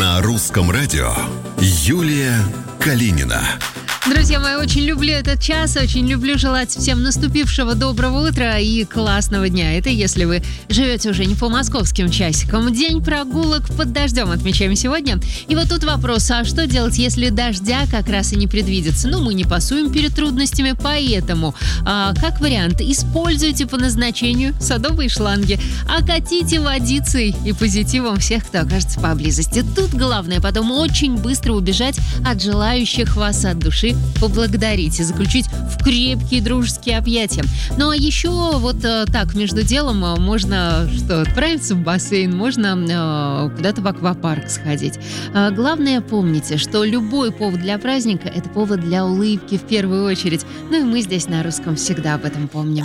На русском радио Юлия Калинина. Друзья мои, очень люблю этот час, очень люблю желать всем наступившего доброго утра и классного дня. Это если вы живете уже не по московским часикам. День прогулок под дождем отмечаем сегодня. И вот тут вопрос, а что делать, если дождя как раз и не предвидится? Мы не пасуем перед трудностями, поэтому, как вариант, используйте по назначению садовые шланги, окатите водицей и позитивом всех, кто окажется поблизости. Тут главное потом очень быстро убежать от желающих вас от души поблагодарить и заключить в крепкие дружеские объятия. Ну а еще вот так между делом можно отправиться в бассейн, можно куда-то в аквапарк сходить. Главное, помните, что любой повод для праздника – это повод для улыбки в первую очередь. Ну и мы здесь на русском всегда об этом помним.